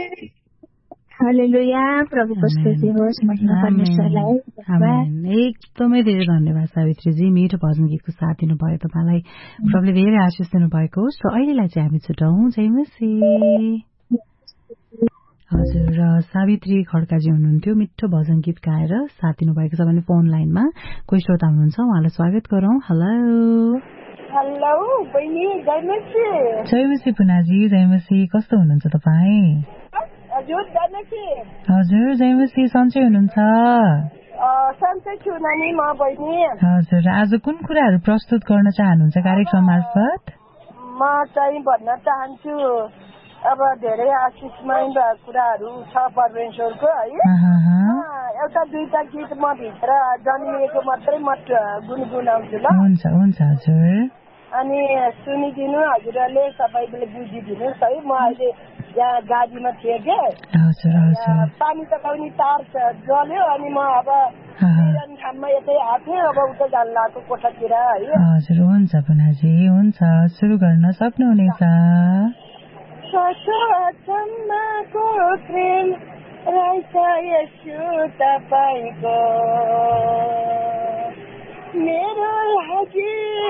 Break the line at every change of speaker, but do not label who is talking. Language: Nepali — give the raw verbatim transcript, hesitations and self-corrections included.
हालेलुया, प्रभुको स्तुति होस्, महिमा परमेश्वरलाई।
आमेन। एकदमै धेरै धन्यवाद सावित्रीजी, मिठो भजन गीतको साथ दिनुभयो तपाईँलाई। प्रभुले धेरै आशिष दिनुभएको होस्। र अहिलेलाई चाहिँ हामी छुटाउँ। जय मसीह। हजुर, र सावित्री खड्काजी हुनुहुन्थ्यो, मिठो भजन गीत गाएर साथ दिनुभएको छ भने फोन लाइनमा कोही श्रोता हुनुहुन्छ, उहाँलाई स्वागत गरौँ। हेलो
हेलो बहिनी, जय मसीह।
जय मसीह पुनाजी, जय मसीह। कस्तो हुनुहुन्छ तपाईँ?
हजुर, जय मसीह।
हजुर, जय मसीह। सन्चै हुनुहुन्छ?
सन्चै छु नानी म बहिनी।
हजुर, आज कुन कुराहरू प्रस्तुत गर्न चाहनुहुन्छ कार्यक्रम मार्फत?
म चाहिँ भन्न चाहन्छु, अब धेरै आशिषमय कुराहरू छ परमेश्वरको है। एउटा दुईटा गीत म भित्र जन्मिएको मात्रै म गुनगुनाउँछु ल।
हुन्छ हुन्छ हजुर।
अनि सुनिदिनु हजुरहरूले, सबैले बुझिदिनुहोस् है। म अहिले यहाँ गाडीमा थिएँ कि पानी तताउने तार जल्यो, अनि म अब ठाउँमा यतै आएको, अब उता जानु लाग्यो कोठातिर है।
हजुर, हुन्छ पुनाजी, हुन्छ, सुरु गर्न सक्नुहुनेछ।
ससम्मको प्रेम रहेछ यसो तपाईँको मेरो लागि